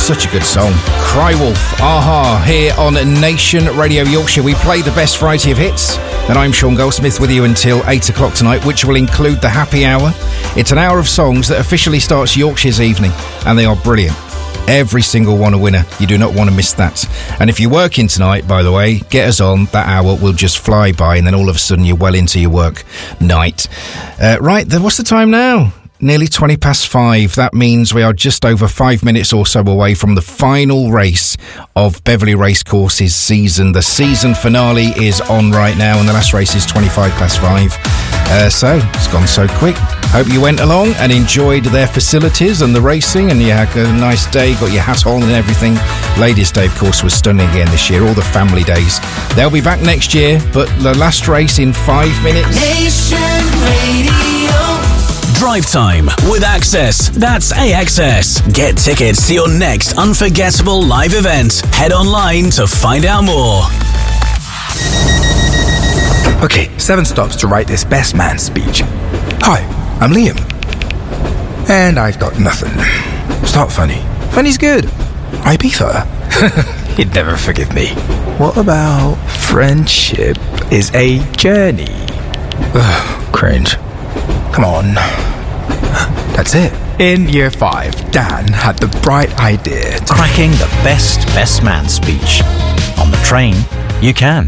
such a good song. Crywolf, Aha, here on Nation Radio Yorkshire. We play the best variety of hits, and I'm Sean Goldsmith with you until 8 o'clock tonight, which will include the happy hour. It's an hour of songs that officially starts Yorkshire's evening, and they are brilliant. Every single one a winner. You do not want to miss that. And if you're working tonight, by the way, get us on. That hour will just fly by, and then all of a sudden you're well into your work night. Right, what's the time now? Nearly 5:20. That means we are just over 5 minutes or so away from the final race of Beverley Racecourse's season. The season finale is on right now, and the last race is 5:25. So, it's gone so quick. Hope you went along and enjoyed their facilities and the racing, and you had a nice day, got your hat on and everything. Ladies' Day, of course, was stunning again this year, all the family days. They'll be back next year, but the last race in 5 minutes. Nation Radio. Drive Time with Access. That's AXS. Get tickets to your next unforgettable live event. Head online to find out more. Okay, 7 stops to write this best man speech. Hi, I'm Liam. And I've got nothing. Start funny. Funny's good. Ibiza. He'd never forgive me. What about friendship is a journey? Ugh, cringe. Come on. That's it. In year 5, Dan had the bright idea to cracking the best man speech. On the train, you can.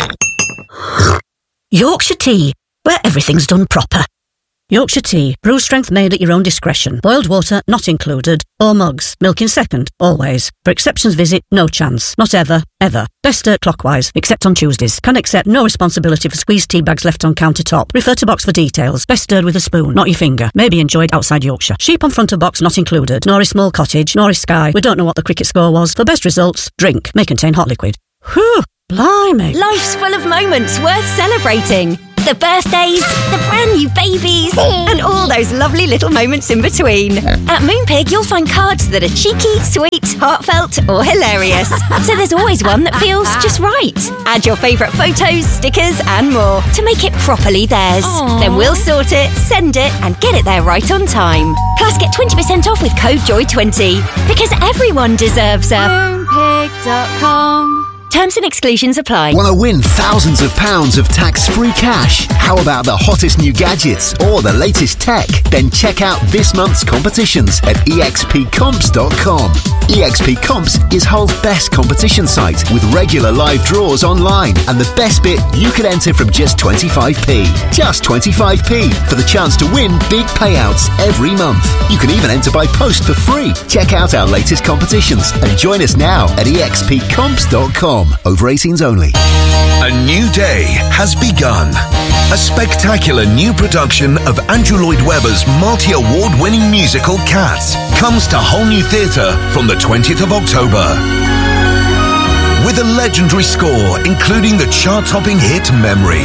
Yorkshire Tea, where everything's done proper. Yorkshire Tea, brew strength made at your own discretion. Boiled water not included, or mugs. Milk in second, always. For exceptions visit, no chance. Not ever, ever. Best stirred clockwise, except on Tuesdays. Can accept no responsibility for squeezed tea bags left on countertop. Refer to box for details. Best stirred with a spoon, not your finger. May be enjoyed outside Yorkshire. Sheep on front of box not included. Norris Small Cottage, Norris Sky. We don't know what the cricket score was. For best results, drink. May contain hot liquid. Whew, blimey. Life's full of moments worth celebrating. The birthdays, the brand new babies, and all those lovely little moments in between. At Moonpig, you'll find cards that are cheeky, sweet, heartfelt, or hilarious. So there's always one that feels just right. Add your favourite photos, stickers, and more to make it properly theirs. Aww. Then we'll sort it, send it, and get it there right on time. Plus, get 20% off with code JOY20, because everyone deserves a Moonpig.com. Terms and exclusions apply. Want to win thousands of pounds of tax-free cash? How about the hottest new gadgets or the latest tech? Then check out this month's competitions at expcomps.com. EXP Comps is Hull's best competition site with regular live draws online, and the best bit, you can enter from just 25p. Just 25p for the chance to win big payouts every month. You can even enter by post for free. Check out our latest competitions and join us now at expcomps.com. Over 18s only. A new day has begun. A spectacular new production of Andrew Lloyd Webber's multi-award winning musical Cats comes to Hull New Theatre from the 20th of October. With a legendary score including the chart-topping hit Memory.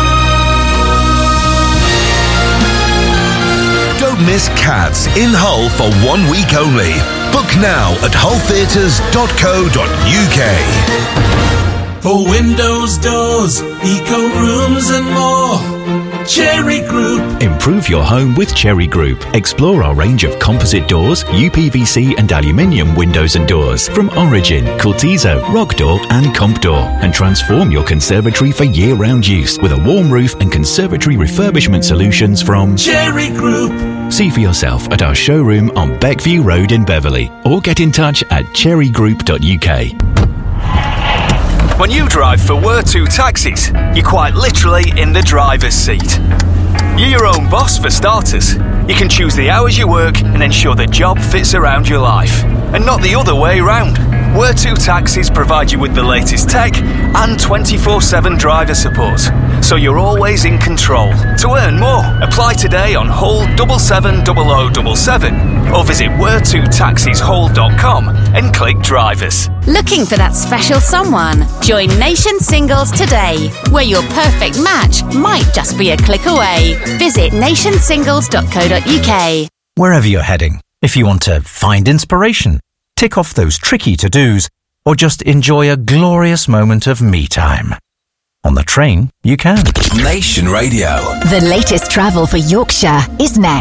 Don't miss Cats in Hull for 1 week only. Book now at hulltheatres.co.uk. For windows, doors, eco rooms and more, Cherry Group. Improve your home with Cherry Group. Explore our range of composite doors, UPVC and aluminium windows and doors from Origin, Cultizo, Rock Door and Comp Door, and transform your conservatory for year-round use with a warm roof and conservatory refurbishment solutions from Cherry Group. See for yourself at our showroom on Beckview Road in Beverley, or get in touch at cherrygroup.uk. When you drive for Where2 Taxis, you're quite literally in the driver's seat. You're your own boss for starters. You can choose the hours you work and ensure the job fits around your life, and not the other way round. Where2 Taxis provide you with the latest tech and 24/7 driver support, so you're always in control. To earn more, apply today on Hull 770077 or visit where2taxishull.com and click drivers. Looking for that special someone? Join Nation Singles today, where your perfect match might just be a click away. Visit nationsingles.co.uk. Wherever you're heading, if you want to find inspiration, tick off those tricky to-dos, or just enjoy a glorious moment of me time. On the train, you can. Nation Radio. The latest travel for Yorkshire is next.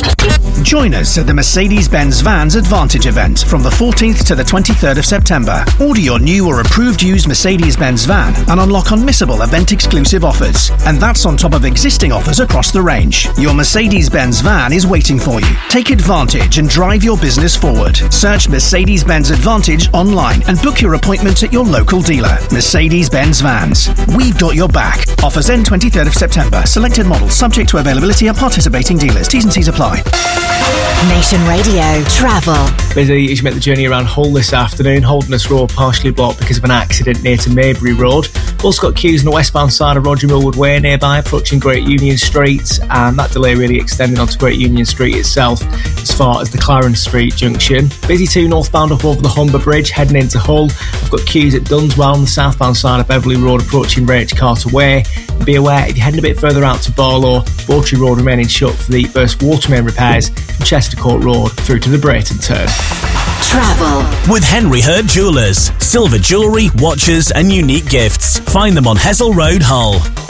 Join us at the Mercedes-Benz Vans Advantage event from the 14th to the 23rd of September. Order your new or approved used Mercedes-Benz van and unlock unmissable event-exclusive offers. And that's on top of existing offers across the range. Your Mercedes-Benz van is waiting for you. Take advantage and drive your business forward. Search Mercedes-Benz Advantage online and book your appointment at your local dealer. Mercedes-Benz Vans. We've got your back. Offers end 23rd of September. Selected models subject to availability at participating dealers. T's and C's apply. Nation Radio Travel. Busy as you make the journey around Hull this afternoon. Holderness Road partially blocked because of an accident near to Maybury Road. Also got queues on the westbound side of Roger Millwood Way nearby, approaching Great Union Street, and that delay really extending onto Great Union Street itself as far as the Clarence Street junction. Busy too northbound up over the Humber Bridge heading into Hull. I've got queues at Dunswell on the southbound side of Beverley Road approaching Rach Carter Way. And be aware, if you're heading a bit further out to Barlow, Bawtry Road remaining shut for the burst water main repairs from Chester Court Road through to the Brayton turn. Travel with Henry Hurd Jewellers. Silver jewellery, watches and unique gifts. Find them on Hessel Road, Hull.